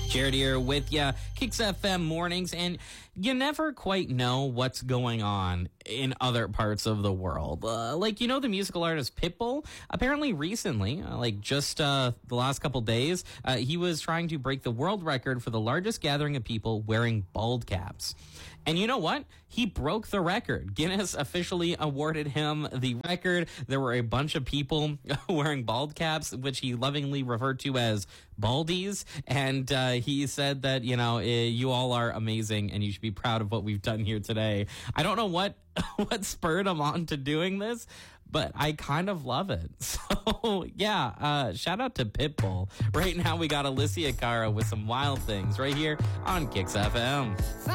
Jared here with ya, Kicks FM mornings, and you never quite know what's going on in other parts of the world. The musical artist Pitbull, apparently recently, just the last couple days, he was trying to break the world record for the largest gathering of people wearing bald caps. And you know what? He broke the record. Guinness officially awarded him the record. There were a bunch of people wearing bald caps, which he lovingly referred to as baldies. And he said that, you all are amazing and you should be proud of what we've done here today. I don't know what spurred him on to doing this, but I kind of love it. So, shout out to Pitbull. Right now we got Alicia Cara with some Wild Things right here on Kicks FM.